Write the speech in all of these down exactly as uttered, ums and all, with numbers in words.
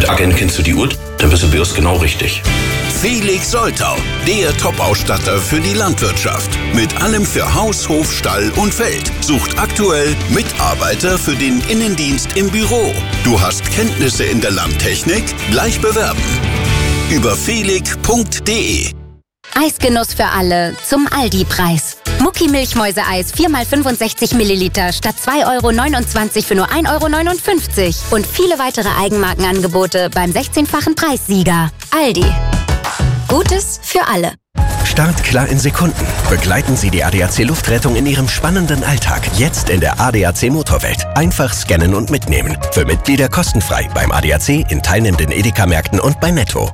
mit Agent kennst du die Uhr, dann bist du bei uns genau richtig. Felix Soltau, der Top-Ausstatter für die Landwirtschaft. Mit allem für Haus, Hof, Stall und Feld. Sucht aktuell Mitarbeiter für den Innendienst im Büro. Du hast Kenntnisse in der Landtechnik? Gleich bewerben. Über felig punkt de. Eisgenuss für alle zum Aldi-Preis. Mucki Milchmäuse-Eis vier mal fünfundsechzig Milliliter statt zwei Euro neunundzwanzig für nur ein Euro neunundfünfzig. Und viele weitere Eigenmarkenangebote beim sechzehnfachen Preissieger. Aldi. Gutes für alle. Startklar in Sekunden. Begleiten Sie die A D A C Luftrettung in Ihrem spannenden Alltag. Jetzt in der A D A C Motorwelt. Einfach scannen und mitnehmen. Für Mitglieder kostenfrei beim A D A C, in teilnehmenden Edeka-Märkten und bei Netto.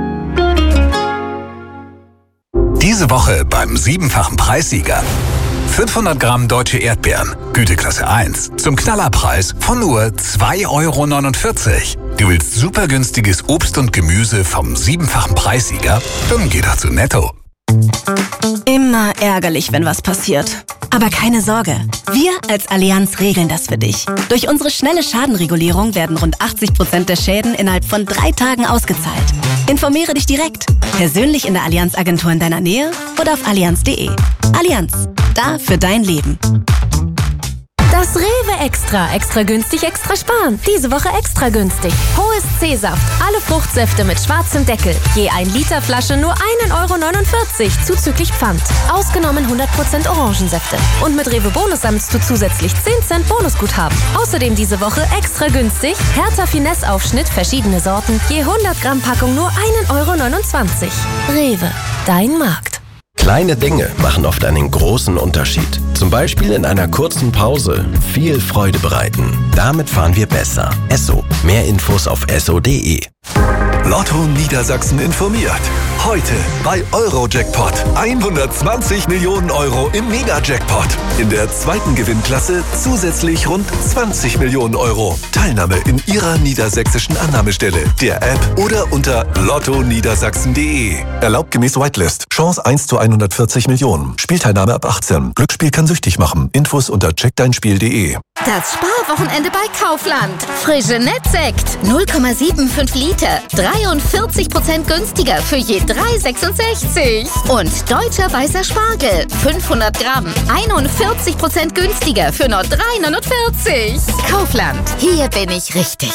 Diese Woche beim siebenfachen Preissieger. fünfhundert Gramm deutsche Erdbeeren, Güteklasse eins, zum Knallerpreis von nur zwei Euro neunundvierzig. Du willst super günstiges Obst und Gemüse vom siebenfachen Preissieger? Dann geh doch zu Netto. Immer ärgerlich, wenn was passiert. Aber keine Sorge, wir als Allianz regeln das für dich. Durch unsere schnelle Schadenregulierung werden rund achtzig Prozent der Schäden innerhalb von drei Tagen ausgezahlt. Informiere dich direkt, persönlich in der Allianz-Agentur in deiner Nähe oder auf allianz punkt de. Allianz, da für dein Leben. Das Rewe Extra. Extra günstig, extra sparen. Diese Woche extra günstig. Hohes C-Saft. Alle Fruchtsäfte mit schwarzem Deckel. Je ein Liter Flasche nur ein Euro neunundvierzig zuzüglich Pfand. Ausgenommen hundert Prozent Orangensäfte. Und mit Rewe Bonus sammelst du zusätzlich zehn Cent Bonusguthaben. Außerdem diese Woche extra günstig. Hertha Finesse Aufschnitt, verschiedene Sorten. Je hundert Gramm Packung nur ein Euro neunundzwanzig. Rewe. Dein Markt. Kleine Dinge machen oft einen großen Unterschied. Zum Beispiel in einer kurzen Pause viel Freude bereiten. Damit fahren wir besser. Esso. Mehr Infos auf esso punkt de. Lotto Niedersachsen informiert. Heute bei Euro-Jackpot. hundertzwanzig Millionen Euro im Mega-Jackpot. In der zweiten Gewinnklasse zusätzlich rund zwanzig Millionen Euro. Teilnahme in Ihrer niedersächsischen Annahmestelle, der App oder unter lotto niedersachsen punkt de. Erlaubt gemäß Whitelist. Chance eins zu hundertvierzig Millionen. Spielteilnahme ab achtzehn. Glücksspiel kann süchtig machen. Infos unter check dein spiel punkt de. Das Sparwochenende bei Kaufland. Frische Nettsekt. null Komma fünfundsiebzig Liter. dreiundvierzig Prozent günstiger für je drei Euro sechsundsechzig. Und deutscher weißer Spargel. fünfhundert Gramm. einundvierzig Prozent günstiger für nur drei Euro neunundvierzig. Kaufland. Hier bin ich richtig.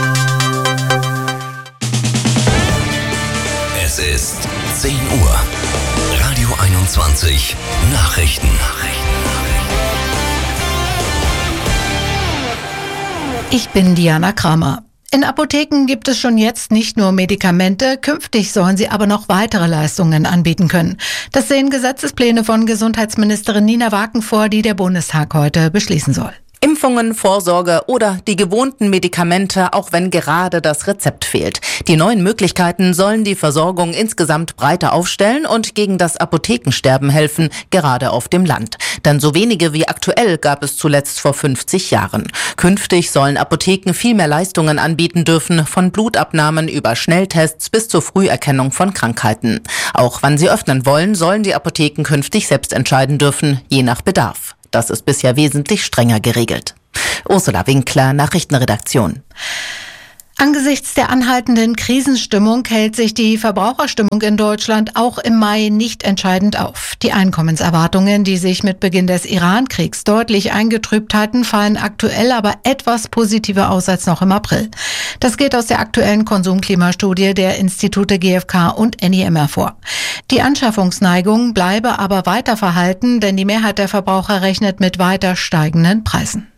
Es ist zehn Uhr. Radio einundzwanzig. Nachrichten. Ich bin Diana Kramer. In Apotheken gibt es schon jetzt nicht nur Medikamente, künftig sollen sie aber noch weitere Leistungen anbieten können. Das sehen Gesetzespläne von Gesundheitsministerin Nina Waken vor, die der Bundestag heute beschließen soll. Impfungen, Vorsorge oder die gewohnten Medikamente, auch wenn gerade das Rezept fehlt. Die neuen Möglichkeiten sollen die Versorgung insgesamt breiter aufstellen und gegen das Apothekensterben helfen, gerade auf dem Land. Denn so wenige wie aktuell gab es zuletzt vor fünfzig Jahren. Künftig sollen Apotheken viel mehr Leistungen anbieten dürfen, von Blutabnahmen über Schnelltests bis zur Früherkennung von Krankheiten. Auch wann sie öffnen wollen, sollen die Apotheken künftig selbst entscheiden dürfen, je nach Bedarf. Das ist bisher wesentlich strenger geregelt. Ursula Winkler, Nachrichtenredaktion. Angesichts der anhaltenden Krisenstimmung hält sich die Verbraucherstimmung in Deutschland auch im Mai nicht entscheidend auf. Die Einkommenserwartungen, die sich mit Beginn des Iran-Kriegs deutlich eingetrübt hatten, fallen aktuell aber etwas positiver aus als noch im April. Das geht aus der aktuellen Konsumklimastudie der Institute G f K und N I M hervor. Die Anschaffungsneigung bleibe aber weiter verhalten, denn die Mehrheit der Verbraucher rechnet mit weiter steigenden Preisen.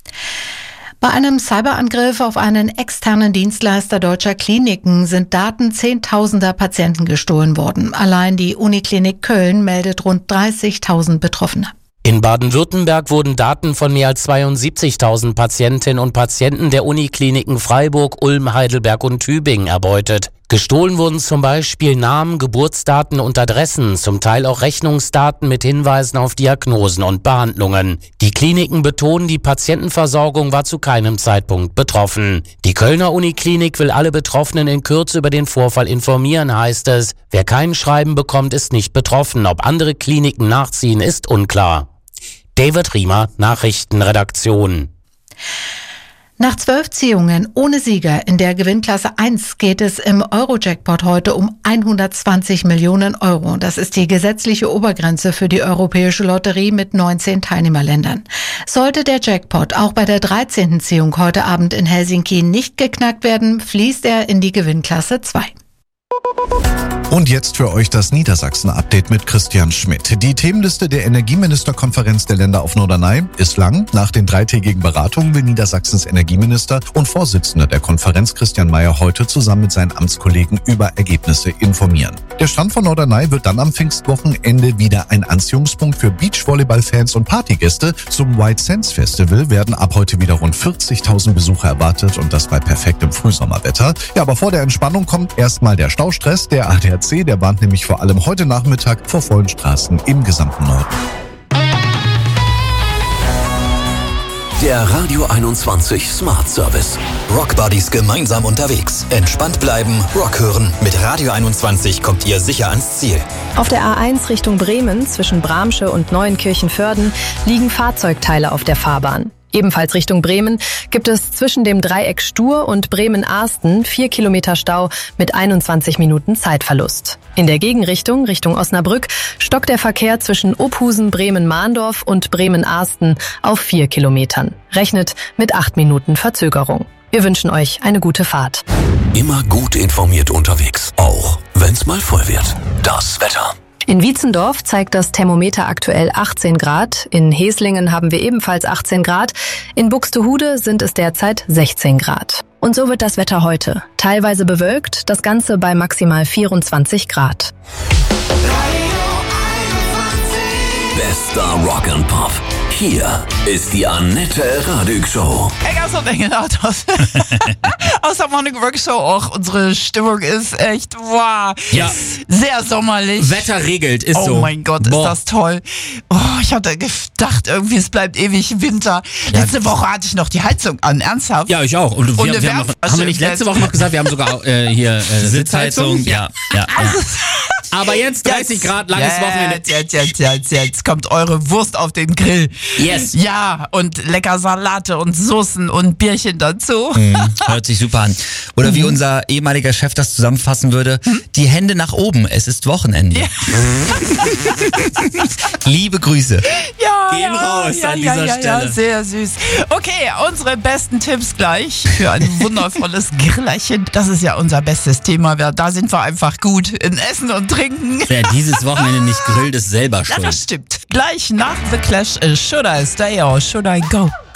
Bei einem Cyberangriff auf einen externen Dienstleister deutscher Kliniken sind Daten zehntausender Patienten gestohlen worden. Allein die Uniklinik Köln meldet rund dreißigtausend Betroffene. In Baden-Württemberg wurden Daten von mehr als zweiundsiebzigtausend Patientinnen und Patienten der Unikliniken Freiburg, Ulm, Heidelberg und Tübingen erbeutet. Gestohlen wurden zum Beispiel Namen, Geburtsdaten und Adressen, zum Teil auch Rechnungsdaten mit Hinweisen auf Diagnosen und Behandlungen. Die Kliniken betonen, die Patientenversorgung war zu keinem Zeitpunkt betroffen. Die Kölner Uniklinik will alle Betroffenen in Kürze über den Vorfall informieren, heißt es. Wer kein Schreiben bekommt, ist nicht betroffen. Ob andere Kliniken nachziehen, ist unklar. David Riemer, Nachrichtenredaktion. Nach zwölf Ziehungen ohne Sieger in der Gewinnklasse eins geht es im Euro-Jackpot heute um hundertzwanzig Millionen Euro. Das ist die gesetzliche Obergrenze für die Europäische Lotterie mit neunzehn Teilnehmerländern. Sollte der Jackpot auch bei der dreizehnten Ziehung heute Abend in Helsinki nicht geknackt werden, fließt er in die Gewinnklasse zwei. Und jetzt für euch das Niedersachsen-Update mit Christian Schmidt. Die Themenliste der Energieministerkonferenz der Länder auf Norderney ist lang. Nach den dreitägigen Beratungen will Niedersachsens Energieminister und Vorsitzender der Konferenz Christian Mayer heute zusammen mit seinen Amtskollegen über Ergebnisse informieren. Der Strand von Norderney wird dann am Pfingstwochenende wieder ein Anziehungspunkt für Beachvolleyball-Fans und Partygäste. Zum White Sands Festival werden ab heute wieder rund vierzigtausend Besucher erwartet und das bei perfektem Frühsommerwetter. Ja, aber vor der Entspannung kommt erstmal der Staustress. Der A D A C, der warnt nämlich vor allem heute Nachmittag vor vollen Straßen im gesamten Norden. Der Radio einundzwanzig Smart Service. Rockbuddies gemeinsam unterwegs. Entspannt bleiben, Rock hören. Mit Radio einundzwanzig kommt ihr sicher ans Ziel. Auf der A eins Richtung Bremen zwischen Bramsche und Neuenkirchen-Vörden liegen Fahrzeugteile auf der Fahrbahn. Ebenfalls Richtung Bremen gibt es zwischen dem Dreieck Stur und Bremen-Arsten vier Kilometer Stau mit einundzwanzig Minuten Zeitverlust. In der Gegenrichtung, Richtung Osnabrück, stockt der Verkehr zwischen Ophusen, Bremen-Mahndorf und Bremen-Arsten auf vier Kilometern. Rechnet mit acht Minuten Verzögerung. Wir wünschen euch eine gute Fahrt. Immer gut informiert unterwegs, auch wenn's mal voll wird. Das Wetter. In Wietzendorf zeigt das Thermometer aktuell achtzehn Grad. In Heslingen haben wir ebenfalls achtzehn Grad. In Buxtehude sind es derzeit sechzehn Grad. Und so wird das Wetter heute. Teilweise bewölkt, das Ganze bei maximal vierundzwanzig Grad. Bester Rock and Pop. Hier ist die Annette Radig Show. Ich habe so denken, aus, aus der Morning Work Show auch. Unsere Stimmung ist echt, wow, ja. Sehr sommerlich. Wetter regelt, ist oh so. Oh mein Gott, Boah. ist das toll. Oh, ich hatte gedacht, irgendwie es bleibt ewig Winter. Ja. Letzte Woche hatte ich noch die Heizung an, ernsthaft. Ja, ich auch. Und wir, Und wir, wir haben, noch, haben wir nicht letzte Woche noch gesagt, wir haben sogar äh, hier äh, Sitzheizung. Ja, ja, ja. Aber jetzt dreißig Grad, langes jetzt, Wochenende. Jetzt, jetzt, jetzt, jetzt kommt eure Wurst auf den Grill. Yes. Ja, und lecker Salate und Soßen und Bierchen dazu. Mhm, hört sich super an. Oder wie unser ehemaliger Chef das zusammenfassen würde, die Hände nach oben, es ist Wochenende. Ja. Liebe Grüße. Ja, Gehen ja, raus ja, an ja, dieser ja, Stelle. Ja, sehr süß. Okay, unsere besten Tipps gleich für ein wundervolles Grillerchen. Das ist ja unser bestes Thema. Da sind wir einfach gut in Essen und Trinken. Wer dieses Wochenende nicht grillt, ist selber schuld. Ja, das stimmt. Gleich nach The Clash, Should I Stay or Should I Go?